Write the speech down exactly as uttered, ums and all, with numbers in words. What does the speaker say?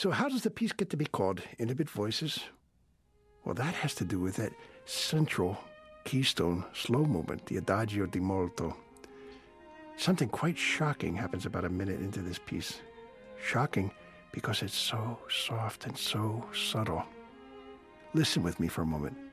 So how does the piece get to be called Intimate Voices? Well, that has to do with that central keystone slow movement, the Adagio di molto. Something quite shocking happens about a minute into this piece. Shocking because it's so soft and so subtle. Listen with me for a moment.